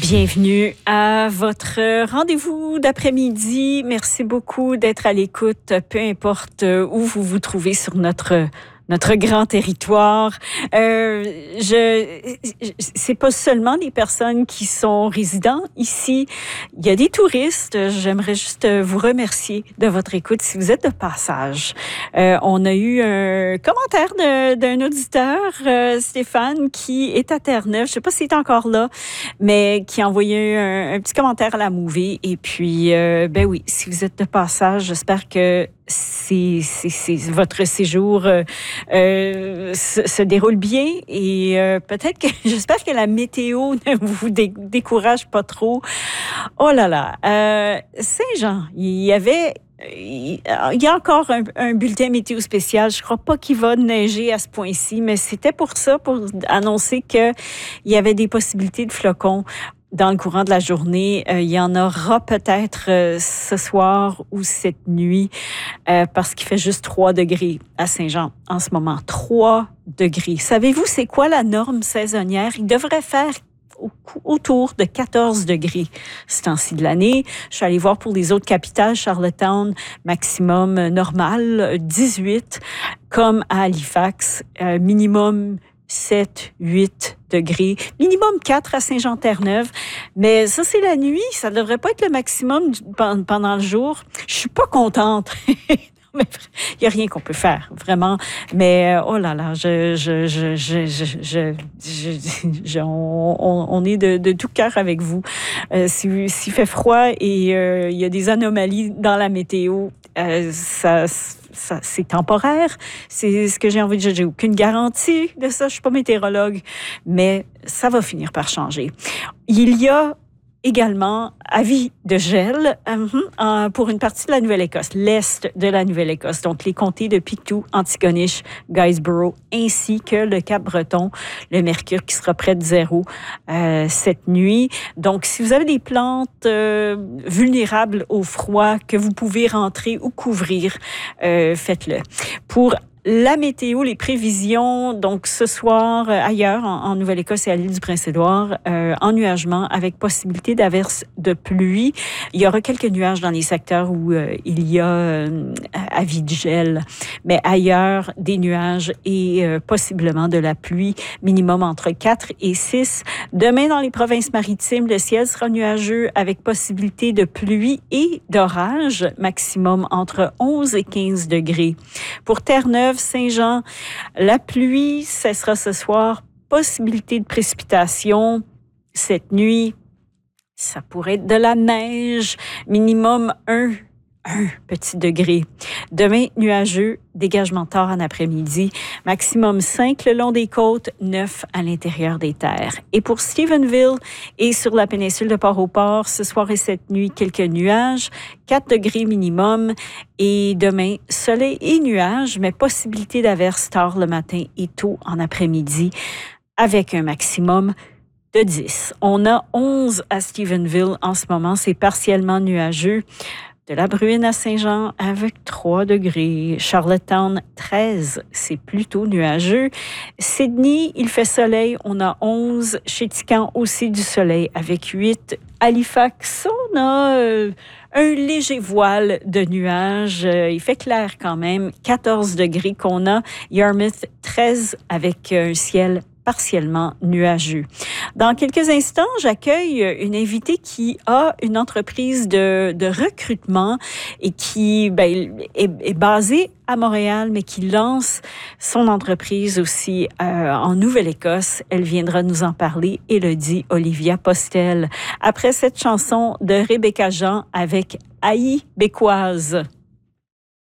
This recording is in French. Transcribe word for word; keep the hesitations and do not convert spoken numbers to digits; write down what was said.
Bienvenue à votre rendez-vous d'après-midi. Merci beaucoup d'être à l'écoute, peu importe où vous vous trouvez sur notre notre grand territoire. Euh, je, c'est pas seulement des personnes qui sont résidents ici. Il y a des touristes. J'aimerais juste vous remercier de votre écoute si vous êtes de passage. Euh, on a eu un commentaire de, d'un auditeur, euh, Stéphane, qui est à Terre-Neuve. Je sais pas s'il est encore là, mais qui a envoyé un, un petit commentaire à la Movie. Et puis, euh, ben oui, si vous êtes de passage, j'espère que c'est, c'est, c'est votre séjour euh, euh, se, se déroule bien et euh, peut-être que j'espère que la météo ne vous dé, décourage pas trop. Oh là là, euh, Saint-Jean, il y avait il y a encore un, un bulletin météo spécial. Je crois pas qu'il va neiger à ce point-ci, mais c'était pour ça, pour annoncer que il y avait des possibilités de flocons dans le courant de la journée. Euh, il y en aura peut-être euh, ce soir ou cette nuit euh, parce qu'il fait juste trois degrés à Saint-Jean en ce moment. trois degrés. Savez-vous c'est quoi la norme saisonnière? Il devrait faire autour de quatorze degrés ce temps-ci de l'année. Je suis allée voir pour les autres capitales, Charlottetown, maximum normal, dix-huit, comme à Halifax, euh, minimum sept, huit degrés, minimum quatre à Saint-Jean-Terre-Neuve. Mais ça, c'est la nuit. Ça ne devrait pas être le maximum pendant le jour. Je suis pas contente. Mais il n'y a rien qu'on peut faire, vraiment. Mais oh là là, je, je, je, je, je, je, je, je on, on est de, de tout cœur avec vous. Euh, s'il, s'il fait froid et euh, il y a des anomalies dans la météo, euh, ça, ça, c'est temporaire. C'est ce que j'ai envie de dire. J'ai aucune garantie de ça. Je suis pas météorologue, mais ça va finir par changer. Il y a également avis de gel euh, euh, pour une partie de la Nouvelle-Écosse, l'est de la Nouvelle-Écosse, donc les comtés de Pictou, Antigonish, Guysborough, ainsi que le Cap-Breton, le mercure qui sera près de zéro euh, cette nuit. Donc, si vous avez des plantes euh, vulnérables au froid que vous pouvez rentrer ou couvrir, euh, faites-le. Pour la météo, les prévisions, donc ce soir, euh, ailleurs, en, en Nouvelle-Écosse et à l'île du Prince-Édouard, euh, ennuagement avec possibilité d'averses de pluie. Il y aura quelques nuages dans les secteurs où euh, il y a euh, avis de gel, mais ailleurs, des nuages et euh, possiblement de la pluie, minimum entre quatre et six. Demain, dans les provinces maritimes, le ciel sera nuageux avec possibilité de pluie et d'orage, maximum entre onze et quinze degrés. Pour Terre-Neuve, Saint-Jean, la pluie cessera ce soir. Possibilité de précipitation cette nuit. Ça pourrait être de la neige. Minimum un, un petit degré. Demain, nuageux, dégagement tard en après-midi. Maximum cinq le long des côtes, neuf à l'intérieur des terres. Et pour Stephenville et sur la péninsule de Port-au-Port, ce soir et cette nuit, quelques nuages, quatre degrés minimum. Et demain, soleil et nuages, mais possibilité d'averses tard le matin et tôt en après-midi, avec un maximum de dix. On a onze à Stephenville en ce moment, c'est partiellement nuageux. De la Bruine à Saint-Jean avec trois degrés. Charlottetown, treize, c'est plutôt nuageux. Sydney, il fait soleil, on a onze. Chez Tican aussi du soleil avec huit. Halifax, on a euh, un léger voile de nuages. Euh, il fait clair quand même. quatorze degrés qu'on a. Yarmouth, treize avec un ciel partiellement nuageux. Dans quelques instants, j'accueille une invitée qui a une entreprise de, de recrutement et qui ben, est, est basée à Montréal, mais qui lance son entreprise aussi euh, en Nouvelle-Écosse. Elle viendra nous en parler, Élodie Olivia Postel. Après cette chanson de Rebecca Jean avec Haï Bécoise.